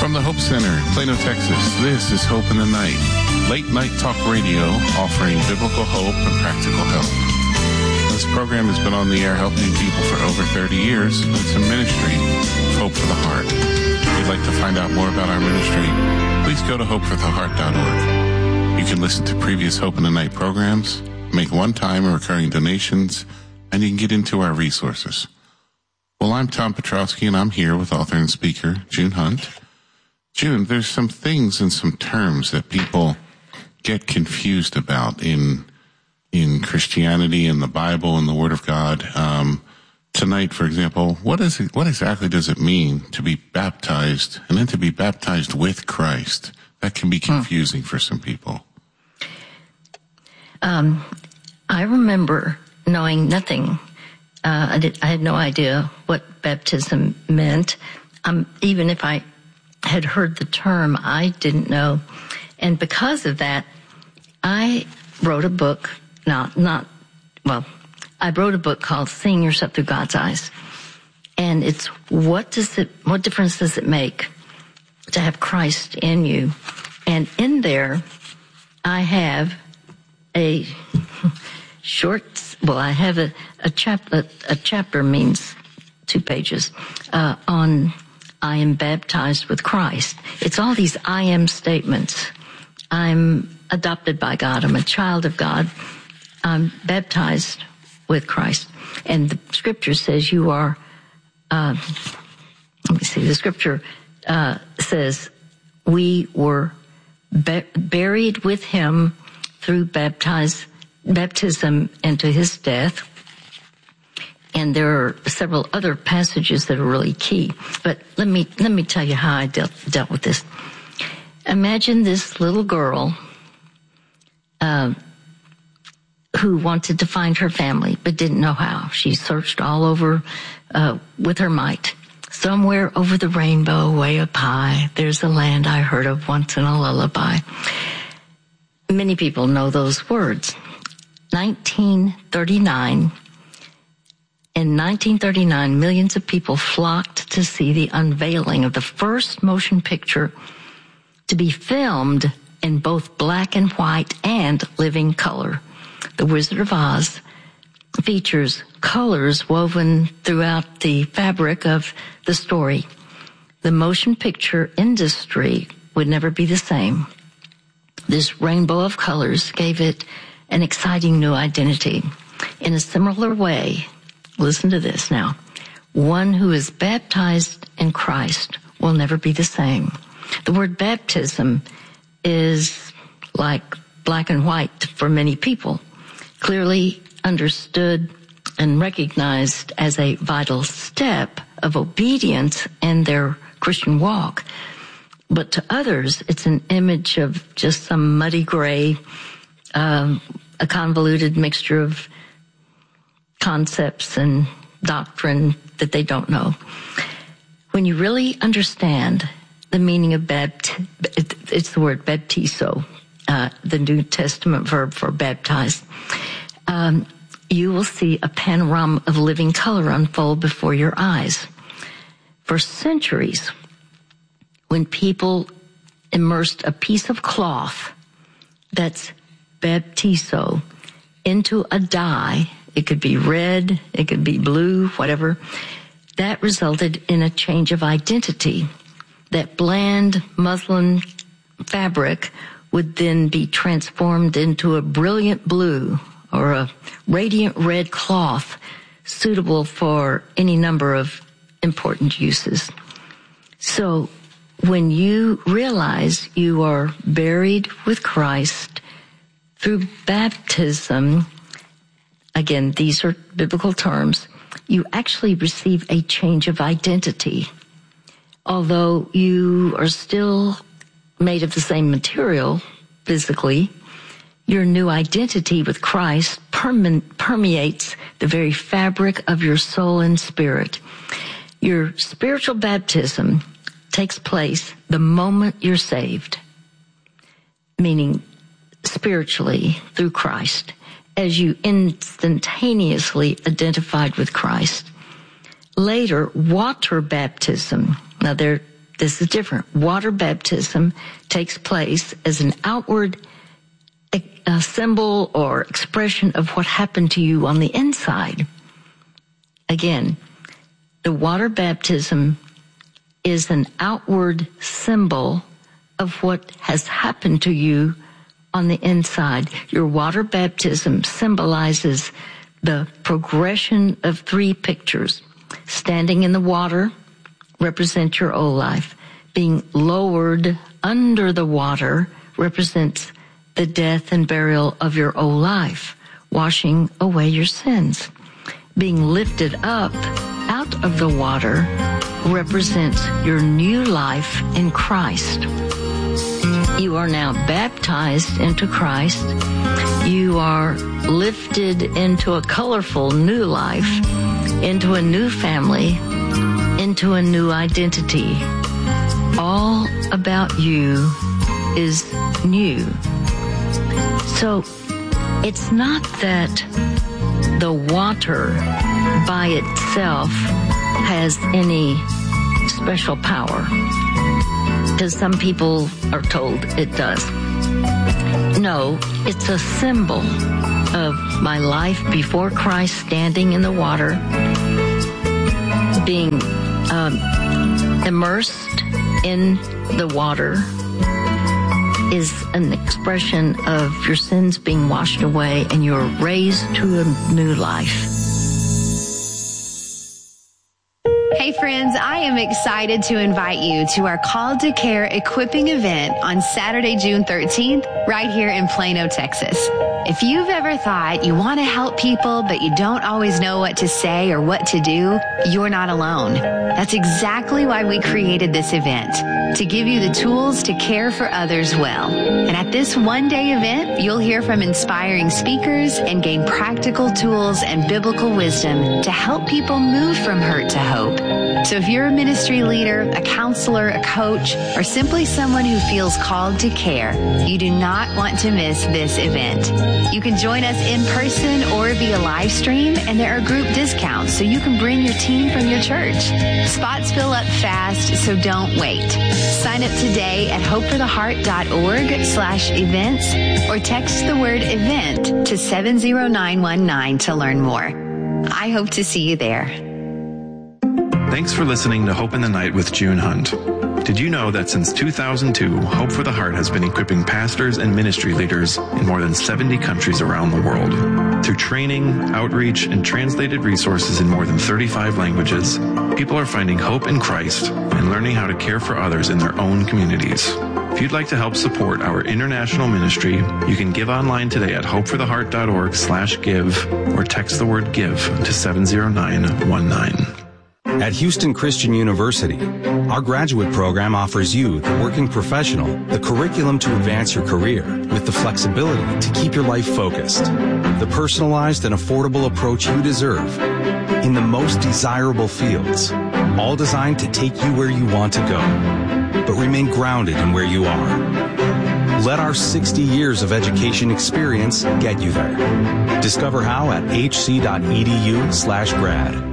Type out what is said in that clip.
From the Hope Center, Plano, Texas, this is Hope in the Night, late night talk radio offering biblical hope and practical help. This program has been on the air helping people for over 30 years. It's a ministry of Hope for the Heart. If you'd like to find out more about our ministry, please go to hopefortheheart.org. You can listen to previous Hope in the Night programs, make one-time or recurring donations, and you can get into our resources. Well, I'm Tom Petrowski, and I'm here with author and speaker June Hunt. June, there's some things and some terms that people get confused about in Christianity, in the Bible, in the Word of God. Tonight, for example, what exactly does it mean to be baptized and then to be baptized with Christ? That can be confusing for some people. I remember knowing nothing. I had no idea what baptism meant. Even if I had heard the term, I didn't know. And because of that, I wrote a book. I wrote a book called Seeing Yourself Through God's Eyes. And it's what difference does it make to have Christ in you? And in there, I have a chapter means 2 pages, on I am baptized with Christ. It's all these I am statements. I'm adopted by God. I'm a child of God. I'm baptized with Christ. And the scripture says you are, the scripture says we were buried with him through baptism into his death. And there are several other passages that are really key. But let me tell you how I dealt with this. Imagine this little girl who wanted to find her family but didn't know how. She searched all over with her might. Somewhere over the rainbow, way up high, there's a land I heard of once in a lullaby. Many people know those words. 1939. In 1939, millions of people flocked to see the unveiling of the first motion picture to be filmed in both black and white and living color. The Wizard of Oz features colors woven throughout the fabric of the story. The motion picture industry would never be the same. This rainbow of colors gave it an exciting new identity. In a similar way, listen to this now, one who is baptized in Christ will never be the same. The word baptism is like black and white for many people, clearly understood and recognized as a vital step of obedience in their Christian walk. But to others, it's an image of just some muddy gray, a convoluted mixture of concepts and doctrine that they don't know. When you really understand the meaning of it's the word baptizo, the New Testament verb for baptize, you will see a panorama of living color unfold before your eyes. For centuries, when people immersed a piece of cloth that's baptizo into a dye, it could be red, it could be blue, whatever, that resulted in a change of identity. That bland muslin fabric would then be transformed into a brilliant blue or a radiant red cloth suitable for any number of important uses. So when you realize you are buried with Christ through baptism, again, these are biblical terms, you actually receive a change of identity. Although you are still made of the same material physically, your new identity with Christ permeates the very fabric of your soul and spirit. Your spiritual baptism takes place the moment you're saved, meaning spiritually through Christ, as you instantaneously identified with Christ. Later, water baptism. Now, there are this is different. Water baptism takes place as an outward symbol or expression of what happened to you on the inside. Again, the water baptism is an outward symbol of what has happened to you on the inside. Your water baptism symbolizes the progression of three pictures. Standing in the water represents your old life. Being lowered under the water represents the death and burial of your old life, washing away your sins. Being lifted up out of the water represents your new life in Christ. You are now baptized into Christ. You are lifted into a colorful new life, into a new family, into a new identity. All about you is new. So it's not that the water by itself has any special power, because some people are told it does. No, it's a symbol of my life before Christ, standing in the water, being immersed in the water is an expression of your sins being washed away and you're raised to a new life. Hey friends, I am excited to invite you to our Called to Care equipping event on Saturday, June 13th, right here in Plano, Texas. If you've ever thought you want to help people, but you don't always know what to say or what to do, you're not alone. That's exactly why we created this event, to give you the tools to care for others well. And at this one-day event, you'll hear from inspiring speakers and gain practical tools and biblical wisdom to help people move from hurt to hope. So if you're a ministry leader, a counselor, a coach, or simply someone who feels called to care, you do not want to miss this event. You can join us in person or via live stream, and there are group discounts so you can bring your team from your church. Spots fill up fast, so don't wait. Sign up today at hopefortheheart.org/events or text the word event to 70919 to learn more. I hope to see you there. Thanks for listening to Hope in the Night with June Hunt. Did you know that since 2002, Hope for the Heart has been equipping pastors and ministry leaders in more than 70 countries around the world? Through training, outreach, and translated resources in more than 35 languages, people are finding hope in Christ and learning how to care for others in their own communities. If you'd like to help support our international ministry, you can give online today at hopefortheheart.org/give or text the word give to 70919. At Houston Christian University, our graduate program offers you, the working professional, the curriculum to advance your career with the flexibility to keep your life focused, the personalized and affordable approach you deserve in the most desirable fields, all designed to take you where you want to go, but remain grounded in where you are. Let our 60 years of education experience get you there. Discover how at hc.edu/grad.